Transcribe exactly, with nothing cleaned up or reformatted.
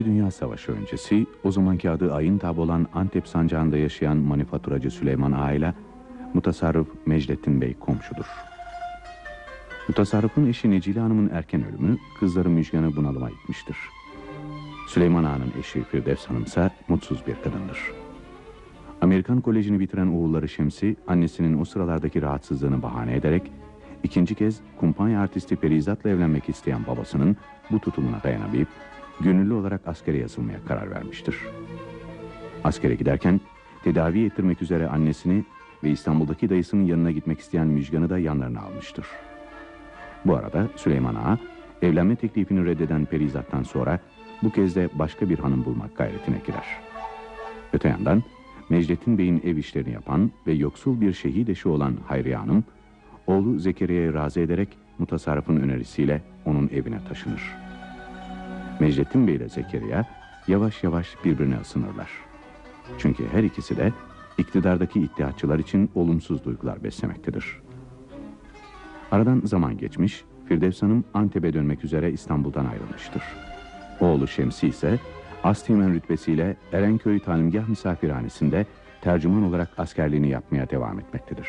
Dünya Savaşı öncesi, o zamanki adı Ayıntab olan Antep sancağında yaşayan manifaturacı Süleyman Ağa ile mutasarrıf Mecdettin Bey komşudur. Mutasarrıfın eşi Necile Hanım'ın erken ölümü kızları Müjgan'ı bunalıma itmiştir. Süleyman Ağa'nın eşi Firdevs Hanım ise mutsuz bir kadındır. Amerikan Koleji'ni bitiren oğulları Şemsi, annesinin o sıralardaki rahatsızlığını bahane ederek ikinci kez kumpanya artisti Perizat'la evlenmek isteyen babasının bu tutumuna dayanamayıp gönüllü olarak askere yazılmaya karar vermiştir. Askere giderken tedavi ettirmek üzere annesini ve İstanbul'daki dayısının yanına gitmek isteyen Müjgan'ı da yanlarına almıştır. Bu arada Süleyman Ağa, evlenme teklifini reddeden Perizat'tan sonra bu kez de başka bir hanım bulmak gayretine girer. Öte yandan Mecdettin Bey'in ev işlerini yapan ve yoksul bir şehit eşi olan Hayriye Hanım, oğlu Zekeriya'yı razı ederek mutasarrıfın önerisiyle onun evine taşınır. Mecdettin Bey ile Zekeriya yavaş yavaş birbirine ısınırlar. Çünkü her ikisi de iktidardaki iddiatçılar için olumsuz duygular beslemektedir. Aradan zaman geçmiş, Firdevs Hanım Antep'e dönmek üzere İstanbul'dan ayrılmıştır. Oğlu Şemsi ise Asteğmen rütbesiyle Erenköy Talimgah Misafirhanesi'nde tercüman olarak askerliğini yapmaya devam etmektedir.